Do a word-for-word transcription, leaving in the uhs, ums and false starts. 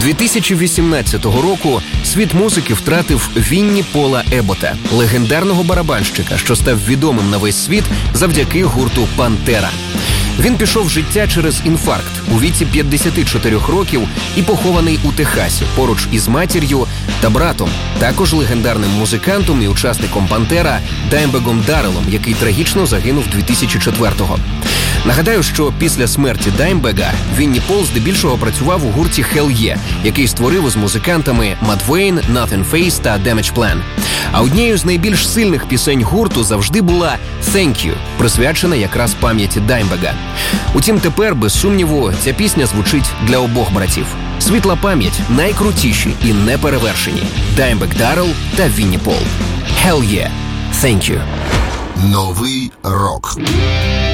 дві тисячі вісімнадцятого року світ музики втратив Вінні Пола Ебота, легендарного барабанщика, що став відомим на весь світ завдяки гурту «Пантера». Він пішов з життя через інфаркт у віці п'ятдесят чотири років і похований у Техасі поруч із матір'ю та братом, також легендарним музикантом і учасником «Пантера» Даймбегом Дарреллом, який трагічно загинув дві тисячі четвертого. Нагадаю, що після смерті Даймбега Вінні Пол здебільшого працював у гурті Hell Yeah, який створив із музикантами Мат Вейн, Nothing Face та Damage Plan. А однією з найбільш сильних пісень гурту завжди була «Thank You», присвячена якраз пам'яті Даймбега. Утім, тепер, без сумніву, ця пісня звучить для обох братів. Світла пам'ять, найкрутіші і неперевершені – Даймбег Даррелл та Вінні Пол. Hell Yeah, Thank You. Новий рок.